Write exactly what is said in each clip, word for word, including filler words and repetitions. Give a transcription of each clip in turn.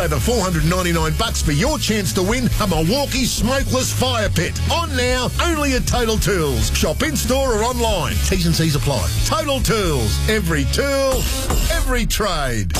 Over four hundred ninety-nine bucks for your chance to win a Milwaukee smokeless fire pit. On now, only at Total Tools. Shop in-store or online. T's and C's apply. Total Tools. Every tool, every trade.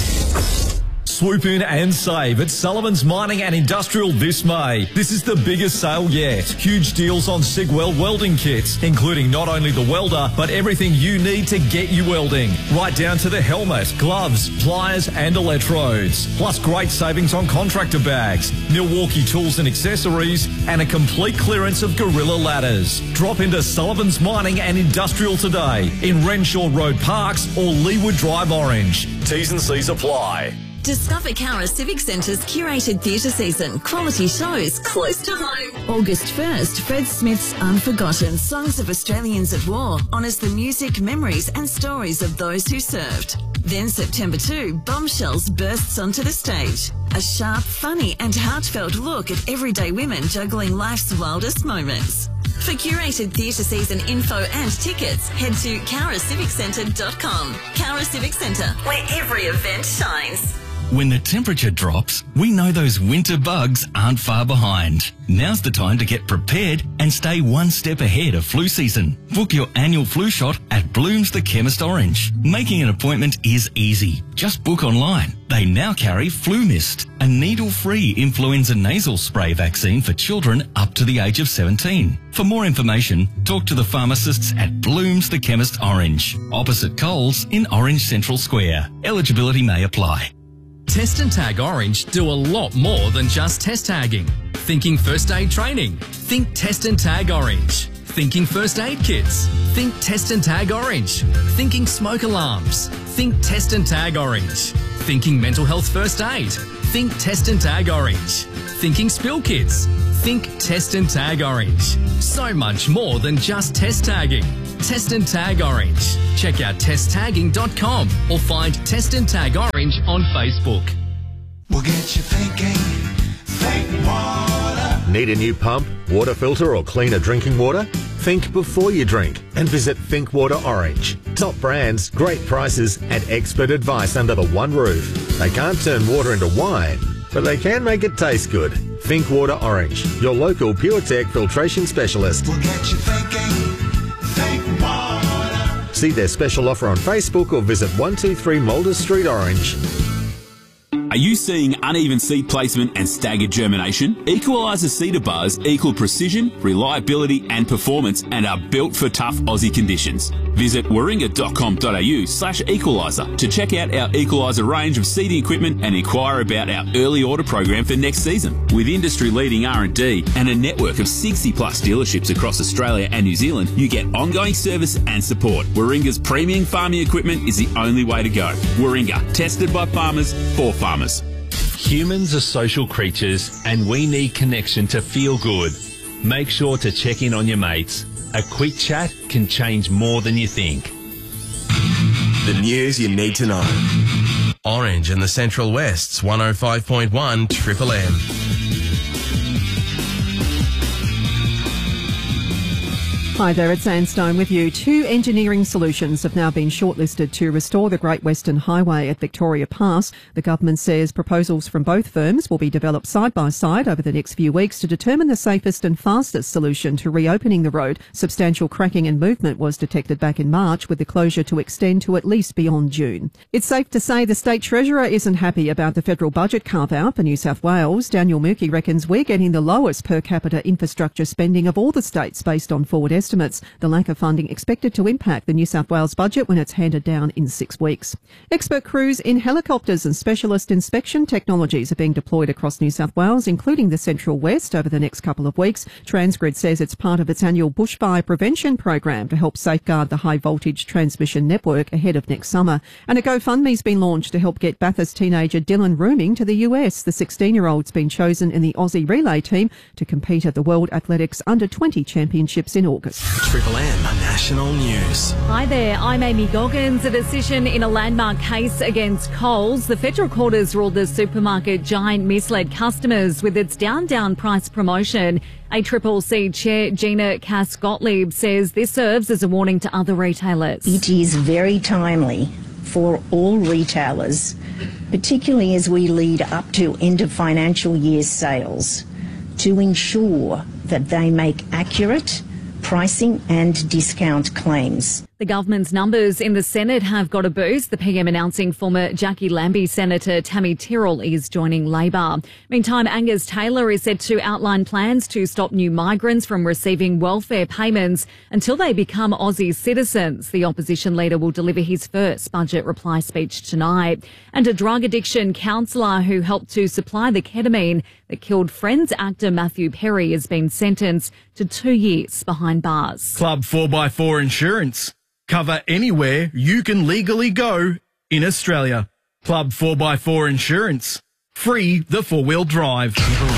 Swoop in and save at Sullivan's Mining and Industrial this May. This is the biggest sale yet. Huge deals on Sigweld welding kits, including not only the welder, but everything you need to get you welding. Right down to the helmet, gloves, pliers and electrodes. Plus great savings on contractor bags, Milwaukee tools and accessories, and a complete clearance of Gorilla ladders. Drop into Sullivan's Mining and Industrial today in Renshaw Road Parks or Leewood Drive Orange. T's and C's apply. Discover Cowra Civic Centre's curated theatre season. Quality shows close to home. August first, Fred Smith's Unforgotten Songs of Australians at War honours the music, memories and stories of those who served. Then September second, Bombshells bursts onto the stage. A sharp, funny and heartfelt look at everyday women juggling life's wildest moments. For curated theatre season info and tickets, head to cowra civic centre dot com. Cowra Civic Centre, where every event shines. When the temperature drops, we know those winter bugs aren't far behind. Now's the time to get prepared and stay one step ahead of flu season. Book your annual flu shot at Bloom's The Chemist Orange. Making an appointment is easy. Just book online. They now carry Flu Mist, a needle-free influenza nasal spray vaccine for children up to the age of seventeen. For more information, talk to the pharmacists at Bloom's The Chemist Orange, opposite Coles in Orange Central Square. Eligibility may apply. Test and Tag Orange do a lot more than just test tagging. Thinking first aid training? Think Test and Tag Orange. Thinking first aid kits? Think Test and Tag Orange. Thinking smoke alarms? Think Test and Tag Orange. Thinking mental health first aid? Think Test and Tag Orange. Thinking spill kits? Think Test and Tag Orange. So much more than just test tagging. Test and Tag Orange. Check out test tagging dot com or find Test and Tag Orange on Facebook. We'll get you thinking. Think water. Need a new pump, water filter or cleaner drinking water? Think before you drink and visit Think Water Orange. Top brands, great prices and expert advice under the one roof. They can't turn water into wine, but they can make it taste good. Think Water Orange, your local PureTech filtration specialist. We'll get you thinking. Think water. See their special offer on Facebook or visit one two three Mulder Street, Orange. Are you seeing uneven seed placement and staggered germination? Equaliser cedar bars equal precision, reliability and performance and are built for tough Aussie conditions. Visit warringah dot com dot a u slash equaliser to check out our Equaliser range of seeding equipment and inquire about our early order program for next season. With industry-leading R and D and a network of sixty plus dealerships across Australia and New Zealand, you get ongoing service and support. Warringah's premium farming equipment is the only way to go. Warringah, tested by farmers for farmers. Humans are social creatures and we need connection to feel good. Make sure to check in on your mates. A quick chat can change more than you think. The news you need to know. Orange and the Central West's one oh five point one Triple M. Hi there, it's Anne Stone with you. Two engineering solutions have now been shortlisted to restore the Great Western Highway at Victoria Pass. The government says proposals from both firms will be developed side by side over the next few weeks to determine the safest and fastest solution to reopening the road. Substantial cracking and movement was detected back in March, with the closure to extend to at least beyond June. It's safe to say the State Treasurer isn't happy about the federal budget carve-out for New South Wales. Daniel Mookie reckons we're getting the lowest per capita infrastructure spending of all the states based on forward estimates. The lack of funding expected to impact the New South Wales budget when it's handed down in six weeks. Expert crews in helicopters and specialist inspection technologies are being deployed across New South Wales, including the Central West, over the next couple of weeks. Transgrid says it's part of its annual bushfire prevention program to help safeguard the high-voltage transmission network ahead of next summer. And a GoFundMe's been launched to help get Bathurst teenager Dylan Rooming to the U S. The sixteen-year-old's been chosen in the Aussie relay team to compete at the World Athletics under twenty Championships in August. Triple M National News. Hi there, I'm Amy Goggins. A decision in a landmark case against Coles. The federal court has ruled the supermarket giant misled customers with its down-down price promotion. A C C C chair Gina Cass-Gottlieb says this serves as a warning to other retailers. It is very timely for all retailers particularly as we lead up to end of financial year sales, to ensure that they make accurate pricing and discount claims. The government's numbers in the Senate have got a boost. The P M announcing former Jackie Lambie Senator Tammy Tyrrell is joining Labor. Meantime, Angus Taylor is said to outline plans to stop new migrants from receiving welfare payments until they become Aussie citizens. The opposition leader will deliver his first budget reply speech tonight. And a drug addiction counsellor who helped to supply the ketamine that killed Friends actor Matthew Perry has been sentenced to two years behind bars. Club four by four Insurance. Cover anywhere you can legally go in Australia. Club four by four Insurance. Free the four-wheel drive.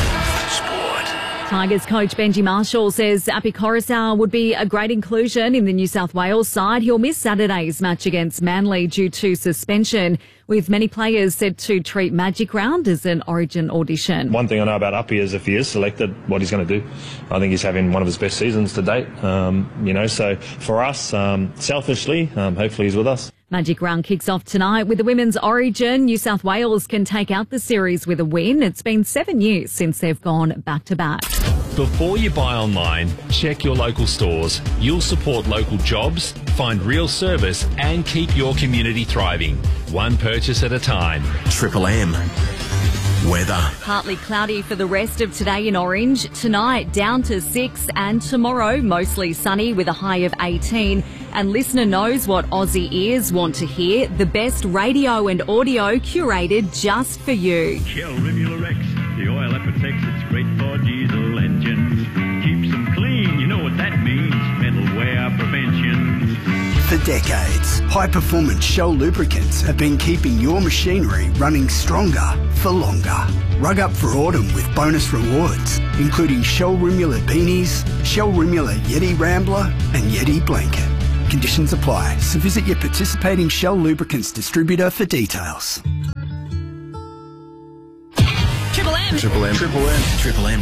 Tigers coach Benji Marshall says Api Coruscant would be a great inclusion in the New South Wales side. He'll miss Saturday's match against Manly due to suspension, with many players said to treat Magic Round as an Origin audition. One thing I know about Api is if he is selected, what he's going to do. I think he's having one of his best seasons to date. Um, you know, so for us, um, selfishly, um, hopefully he's with us. Magic Round kicks off tonight with the Women's Origin. New South Wales can take out the series with a win. It's been seven years since they've gone back-to-back. Before you buy online, check your local stores. You'll support local jobs, find real service and keep your community thriving. One purchase at a time. Triple M. Weather. Partly cloudy for the rest of today in Orange. Tonight down to six, and tomorrow mostly sunny with a high of eighteen. And listener knows what Aussie ears want to hear. The best radio and audio curated just for you. Shell Rimula X, the oil that protects, it's great for diesel engines. Keeps them clean, you know what that means. Metal wear prevention. For decades, high-performance Shell lubricants have been keeping your machinery running stronger for longer. Rug up for autumn with bonus rewards, including Shell Rimula Beanies, Shell Rimula Yeti Rambler and Yeti Blanket. Conditions apply, so visit your participating Shell lubricants distributor for details. Triple M. Triple M. Triple M. Triple M.